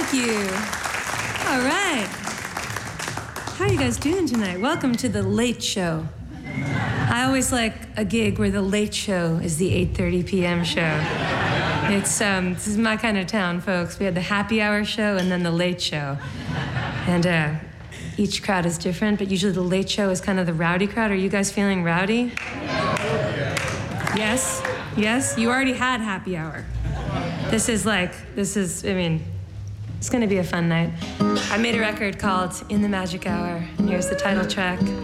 Thank you. All right. How are you guys doing tonight? Welcome to The Late Show. I always like a gig where the late show is the 8:30 p.m. show. It's this is my kind of town, folks. We had the happy hour show and then the late show. And each crowd is different, but usually the late show is kind of the rowdy crowd. Are you guys feeling rowdy? Yes? Yes? You already had happy hour. This is, it's gonna be a fun night. I made a record called In the Magic Hour, and here's the title track.